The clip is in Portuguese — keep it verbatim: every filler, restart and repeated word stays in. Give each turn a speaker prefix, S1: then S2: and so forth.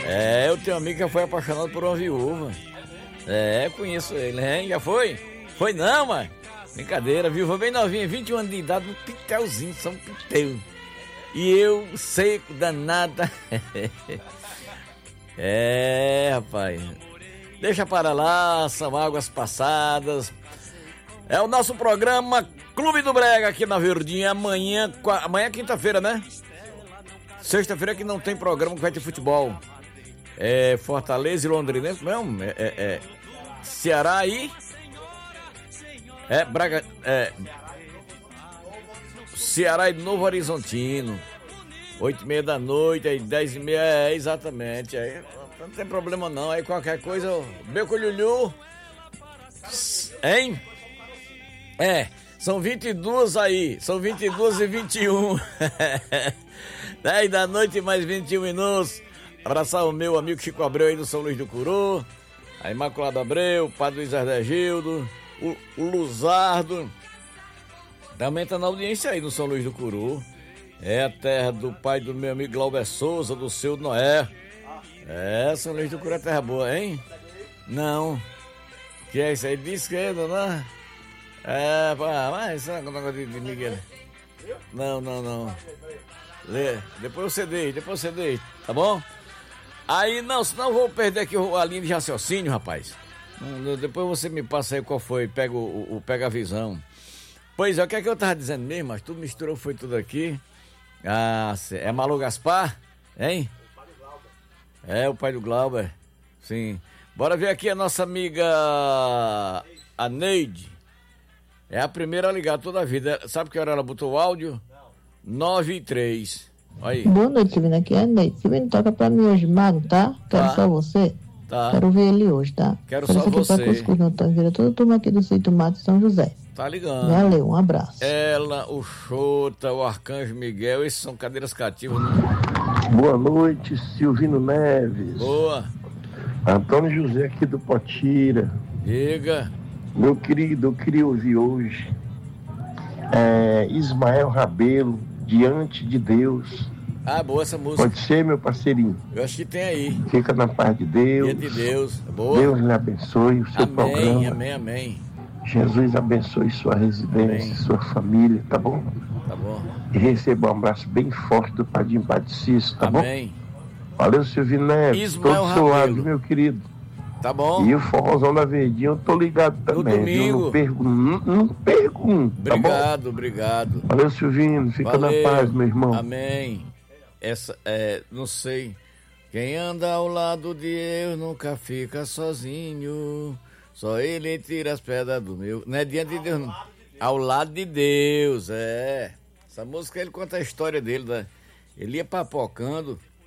S1: É, eu tenho um amigo que foi apaixonado por uma viúva. É, conheço ele, hein? Já foi? Foi não, mano? Brincadeira, viúva bem novinha, vinte e um anos de idade, um pitelzinho, só um pitel. E eu, seco, danada. É, rapaz. Deixa para lá, são águas passadas. É o nosso programa Clube do Brega aqui na Verdinha. Amanhã, amanhã é quinta-feira, né? Sexta-feira que não tem programa que vai ter futebol. É Fortaleza e Londrina mesmo? É, é, é Ceará e... É Braga... É... Ceará e Novo Horizontino. Oito e meia da noite, aí dez e meia, é, exatamente. Aí não tem problema não, aí qualquer coisa, Beco Lulhu, hein? É, são vinte e duas aí, são vinte e duas e vinte e um. dez da noite mais vinte e um minutos. Abraçar o meu amigo Chico Abreu aí do São Luís do Curu, a Imaculada Abreu, o Padre Luiz Ardegildo, o, o Luzardo, também tá na audiência aí no São Luís do Curu. É a terra do pai do meu amigo Glauber Souza, do seu Noé. É, São Luís do Curu é terra boa, hein? Não. Que é isso aí de esquerda, né? É, pá, mas isso é um negócio de, de Miguel. Não, não, não. Lê, depois você deixa, depois você deixa, tá bom? Aí, não, senão eu vou perder aqui a linha de raciocínio, rapaz. Depois você me passa aí qual foi, pega o, o pega a visão. Pois é, o que é que eu tava dizendo mesmo, mas tu misturou, foi tudo aqui. Ah, é Malu Gaspar, hein? É, o pai do Glauber, sim. Bora ver aqui a nossa amiga, a Neide. É a primeira a ligar toda a vida. Sabe que hora ela botou o áudio? nove e três. Aí.
S2: Boa noite, Silvina, aqui é a Neide. Silvina, toca pra mim hoje, Mago, tá? Quero
S1: tá.
S2: só você.
S1: Tá.
S2: Quero ver ele hoje, tá?
S1: Quero só você.
S2: Pra Cuscuz, não, tá vendo? Toda turma aqui do Sítio Mato São José.
S1: Tá ligando.
S2: Valeu, um abraço.
S1: Ela, o Xota, o Arcanjo Miguel, esses são cadeiras cativas. Né?
S3: Boa noite, Silvino Neves.
S1: Boa.
S3: Antônio José aqui do Potira.
S1: Diga.
S3: Meu querido, eu queria ouvir hoje é, Ismael Rabelo, Diante de Deus.
S1: Ah, boa essa música.
S3: Pode ser, meu parceirinho?
S1: Eu acho que tem aí.
S3: Fica na paz de Deus.
S1: Diante de Deus. Boa.
S3: Deus lhe abençoe o seu
S1: amém,
S3: programa.
S1: Amém, amém, amém.
S3: Jesus abençoe sua residência, amém. Sua família, tá bom?
S1: Tá bom.
S3: E receba um abraço bem forte do Padinho Padre Cício, tá
S1: amém.
S3: bom? Amém. Valeu, Silvino Neves.
S1: Ismael
S3: Todo do seu lado, meu querido.
S1: Tá bom.
S3: E o forrozão da Verdinha, eu tô ligado também.
S1: No domingo.
S3: Eu não perco, não, não perco um, tá
S1: obrigado,
S3: bom?
S1: obrigado.
S3: Valeu, Silvino. Fica Valeu. Na paz, meu irmão.
S1: Amém. Essa, é, não sei. Quem anda ao lado de Deus nunca fica sozinho. Só ele tira as pedras do meu... Não é diante de Deus, não. Ao lado de Deus, é. Essa música, ele conta a história dele, né? Ele ia papocando,